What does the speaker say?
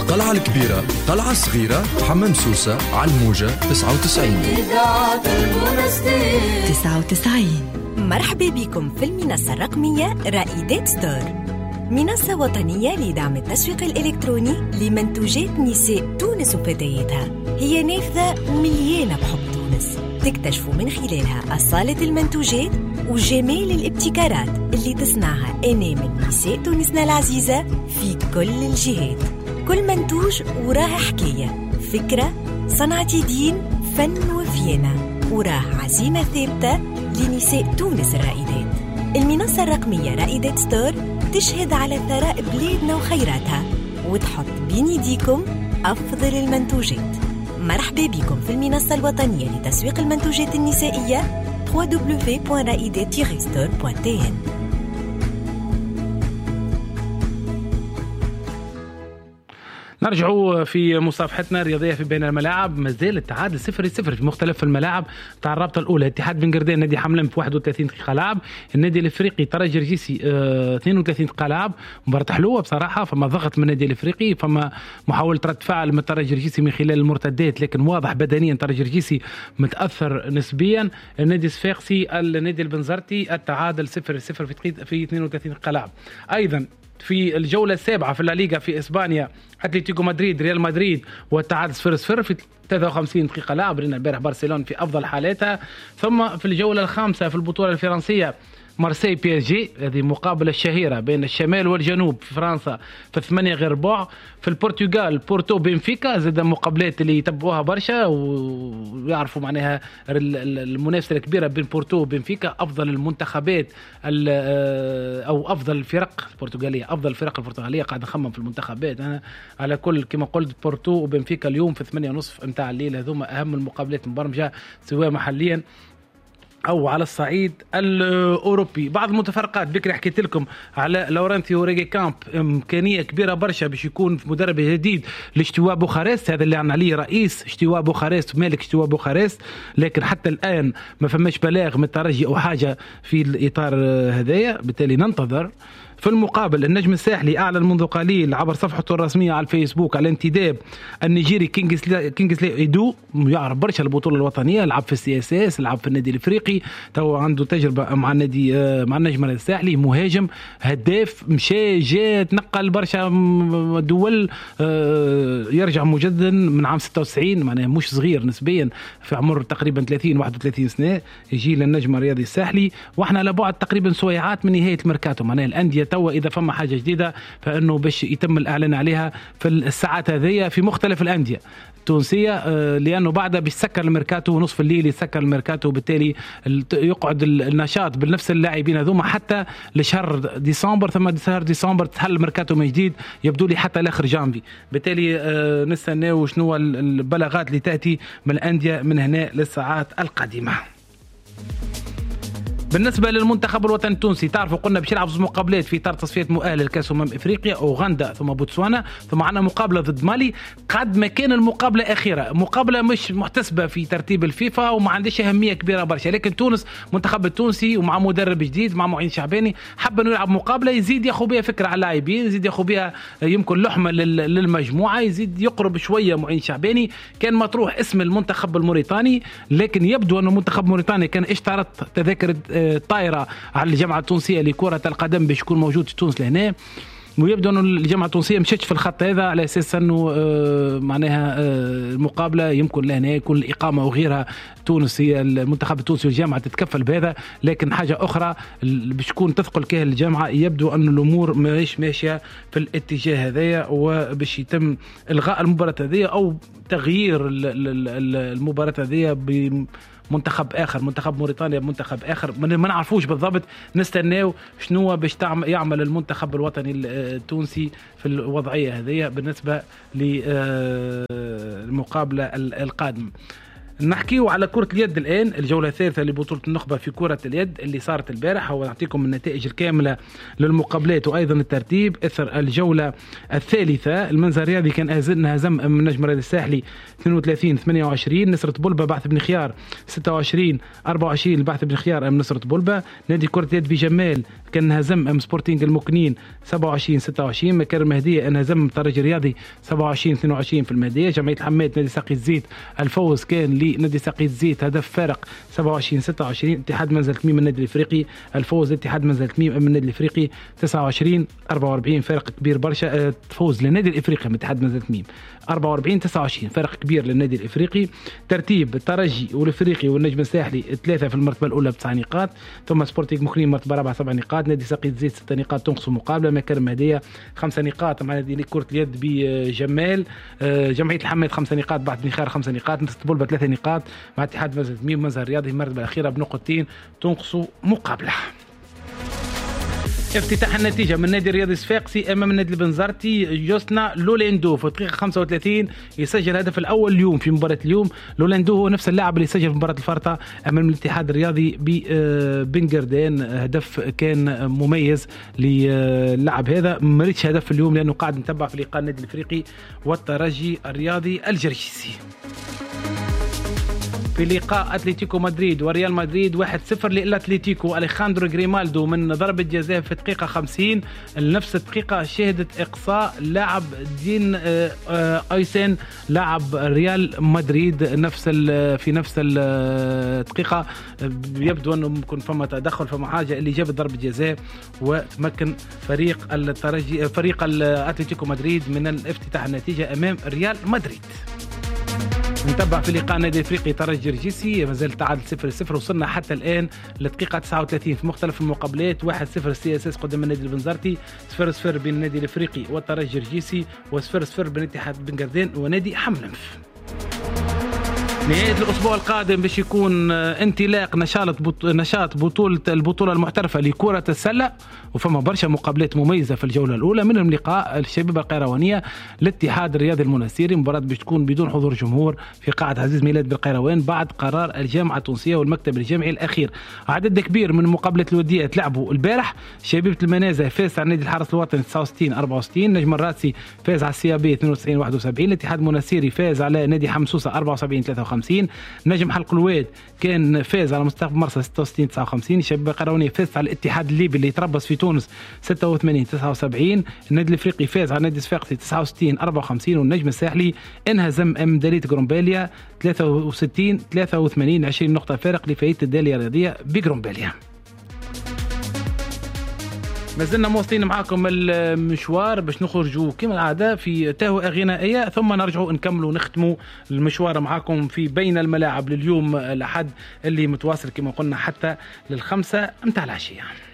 طلعة الكبيرة، طلعة صغيرة، حمام سوسة، على الموجة 99. مرحبا بكم في المنصة الرقمية رائدات ستور، منصة وطنية لدعم التسويق الإلكتروني لمنتوجات نساء تونس وفتياتها. هي نافذة مليانة بحب تونس، تكتشفوا من خلالها أصالة المنتوجات وجمال الابتكارات اللي تصنعها أنامل نساء تونسنا العزيزة في كل الجهات. كل منتوج وراه حكاية، فكرة، صنعة يدين، فن وفينة، وراه عزيمة ثابتة لنساء تونس الرائدات. المنصة الرقمية رائدات ستور تشهد على ثراء بلادنا وخيراتها، وتحط بين يديكم أفضل المنتوجات. مرحبا بكم في المنصة الوطنية لتسويق المنتوجات النسائية www.raidet-store.tn. نرجعوا في مصافحتنا الرياضية في بين الملاعب. مازال التعادل 0-0 في مختلف الملاعب تاع الرابطة الأولى. اتحاد بن قردان نادي حملان في 31 دقيقة لعب، النادي الإفريقي ترجي رجيسي 32 دقيقة لعب. مباراة حلوة بصراحة، فما ضغط من النادي الإفريقي، فما محاولة رد فعل من ترجي رجيسي من خلال المرتدات، لكن واضح بدنيا ترجي رجيسي متأثر نسبيا. النادي الصفاقسي النادي البنزرتي التعادل 0-0 في 32 دقيقة لعب. أيضا في الجولة السابعة في الليغا في إسبانيا، أتلتيكو مدريد ريال مدريد والتعادل 0-0 في 53 دقيقة لعب. رينا البارح برشلونة في أفضل حالاتها. ثم في الجولة الخامسة في البطولة الفرنسية مارسي بي اس جي، هذه مقابلة الشهيرة بين الشمال والجنوب في فرنسا في 8 غير ربع. في البرتغال بورتو بنفيكا، زاد مقابلات اللي يتبعوها برشا ويعرفوا معناها المنافسة الكبيرة بين بورتو وبنفيكا. أفضل المنتخبات أو أفضل الفرق البرتغالية، أفضل الفرق البرتغالية. قاعد نخمم في المنتخبات أنا على كل كما قلت بورتو وبنفيكا اليوم في 8:30 متاع الليل. هذوما أهم المقابلات مبرمجة سواء محليا أو على الصعيد الأوروبي. بعض المتفرقات بكري حكيت لكم على لورنتيو ريغي كامب، إمكانية كبيرة برشا باش يكون مدرب جديد لاشتواء بوخارست. هذا اللي عن عليه رئيس اشتواء بوخارست ومالك اشتواء بوخارست، لكن حتى الآن ما فماش بلاغ من الترجي أو حاجة في الإطار هذايا، بالتالي ننتظر. في المقابل النجم الساحلي أعلن منذ قليل عبر صفحته الرسمية على الفيسبوك على انتداب النيجيري كينغسلي إيدو، يعرف برشا البطولة الوطنية، لعب في السي اس اس، لعب في النادي الإفريقي، تو عنده تجربة مع النادي مع النجم الساحلي. مهاجم هداف، مشى جاء تنقل برشا دول، يرجع مجددا من عام 96، معناه مش صغير نسبيا، في عمر تقريبا 30-31 سنة يجي للنجم الرياضي الساحلي. واحنا على بعد تقريبا سويعات من نهاية الميركاتو، معناه الأندية توا إذا فما حاجة جديدة فإنه باش يتم الإعلان عليها في الساعات هذه في مختلف الأندية التونسية، لأنه بعدها بيسكر الميركاتو ونصف الليل يسكر الميركاتو، وبالتالي يقعد النشاط بنفس اللاعبين هذوما حتى لشهر ديسمبر. ثم شهر ديسمبر تحل الميركاتو من جديد، يبدو لي حتى لاخر جانفي. بالتالي نستناو شنو البلاغات اللي تأتي من الأندية من هنا للساعات القادمة. بالنسبة للمنتخب الوطني التونسي، تعرفوا قلنا باش يلعب مقابلات في إطار تصفية مؤهل لكأس إفريقيا، أوغندا ثم بوتسوانا، ثم عندنا مقابلة ضد مالي. قد ما كان المقابلة أخيرة مقابلة مش محتسبة في ترتيب الفيفا وما عندش أهمية كبيرة برشا، لكن تونس منتخب التونسي ومع مدرب جديد مع معين شعباني حب إنه يلعب مقابلة يزيد ياخذ بها فكرة على اللاعبين، يزيد ياخذ بها يمكن لحمة للمجموعة، يزيد يقرب شوية معين شعباني. كان مطروح اسم المنتخب الموريتاني، لكن يبدو أن المنتخب الموريتاني كان اشترط تذاكر طائرة على الجامعة التونسية لكرة القدم باش يكون موجود في تونس لهنا، ويبدو أن الجامعة التونسية مشيتش في الخط هذا على أساس أنه معناها المقابلة يمكن لهنا يكون الإقامة وغيرها. تونس هي المنتخب التونسي والجامعة تتكفل بهذا، لكن حاجة أخرى باش تكون تثقل كاهل الجامعة. يبدو أن الأمور ماهيش ماشية في الاتجاه هذايا، وباش يتم إلغاء المباراة هذه أو تغيير المباراة هذه منتخب آخر، منتخب موريتانيا بمنتخب آخر ما نعرفوش بالضبط. نستناو شنو باش يعمل المنتخب الوطني التونسي في الوضعية هذه بالنسبة للمقابلة القادمة. نحكيو على كرة اليد الآن، الجولة الثالثة لبطولة النخبة في كرة اليد اللي صارت البارح، ونعطيكم النتائج الكاملة للمقابلات وأيضا الترتيب إثر الجولة الثالثة. المنزل الرياضي كان هزم من النجم الرياضي الساحلي 32-28. نصرة بلبة بعث بن خيار 26-24 البعث بن خيار من نصرة بلبة. نادي كرة اليد في جمال كان هزم ام سبورتينج المكنين 27-26. مكار المهدية ان هزم الترجي الرياضي 27-22 في المهدية. جمعية الحماد نادي ساقي الزيت الفوز كان لنادي ساقي الزيت هدف فارق 27-26. اتحاد منزل تميم النادي الافريقي الفوز لاتحاد منزل تميم من النادي الافريقي 29-44 فارق كبير برشا. فوز للنادي الافريقي من اتحاد منزل تميم 44-29 فارق كبير للنادي الافريقي. ترتيب الترجي والافريقي والنجم الساحلي ثلاثة في المرتبة الاولى ب9 نقاط، ثم سبورتينغ مخرين مرتبة 4 7 نقاط. نادي ساقي الزيت 6 نقاط تنقص مقابلة. مكار المهدية 5 نقاط مع نادي كرة اليد بجمال. جمعية الحماد 5 نقاط، بعث بن خيار 5 نقاط، نصرة بلبة 3 نقاط مع اتحاد منزل تميم. منزل الرياضي المرتبة الأخيرة بنقطتين تنقص مقابلة. افتتاح النتيجة من نادي الرياضي الصفاقسي امام النادي البنزرتي. يوسنا لولاندو في الدقيقة 35 يسجل الهدف الاول اليوم في مباراة اليوم. لولاندو هو نفس اللاعب اللي سجل في مباراة الفرطة امام الاتحاد الرياضي ببنغردان. هدف كان مميز للاعب هذا. مريتش هدف اليوم لانه قاعد نتبع في لقاء النادي الافريقي والترجي الرياضي الجرجيسي. في لقاء اتلتيكو مدريد وريال مدريد 1-0 للاتلتيكو. اليخاندرو غريمالدو من ضربة جزاء في الدقيقة 50. نفس الدقيقة شهدت اقصاء لاعب دين ايسن لاعب ريال مدريد في نفس الدقيقة. يبدو انه ممكن فما تدخل فما حاجة اللي جاب ضربة جزاء وتمكن فريق الاتلتيكو مدريد من الافتتاح النتيجة امام ريال مدريد. نتبع في لقاء النادي الافريقي ترجي الجرجيسي مازال تعادل 0-0. وصلنا حتى الان للدقيقه 39 في مختلف المقابلات. 1-0 سي اس اس قدام النادي البنزرتي، 0-0 بين النادي الافريقي والترجي الجرجيسي، و0-0 بين اتحاد بنغردان ونادي حملنف. نهاية الأسبوع القادم باش يكون انطلاق نشاط البطولة المحترفة لكرة السلة، وفما برشا مقابلات مميزة في الجولة الأولى، منهم لقاء الشبيبة القيروانية الاتحاد الرياضي المنستيري. مباراة باش تكون بدون حضور جمهور في قاعة عزيز ميلاد بالقيروان بعد قرار الجامعة التونسية والمكتب الجامعي الأخير. عدد كبير من المقابلات الودية تلعبوا البارح. شبيبة المنازة فاز على النادي الحرس الوطني 69-64. نجم الراسي فاز على السيابي 92-71. الاتحاد المنستيري فاز على نادي حمصوصة 74-53. نجم حلق الواد كان فاز على مستقبل مرسى 66-59. الشبيبة القيروانية فاز على الاتحاد الليبي اللي يتربص في تونس 86-79. النادي الافريقي فاز على نادي صفاقسي 69-54. والنجم الساحلي انهزم ام دالية غرومباليا 63-83 20 نقطة فارق لفائدة الدالية الرياضية بغرومباليا. ما زلنا مواصلين معاكم المشوار باش نخرجوا كما العاده في تهوئه غنائيه، ثم نرجعوا نكملوا نختموا المشوار معاكم في بين الملاعب لليوم لحد اللي متواصل كما قلنا حتى لل5 متاع العشيه.